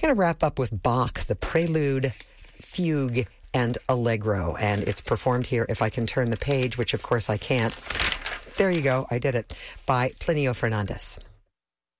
going to wrap up with Bach, the Prelude, Fugue, and Allegro. And it's performed here, if I can turn the page, which of course I can't. There you go. I did it. By Plinio Fernandez.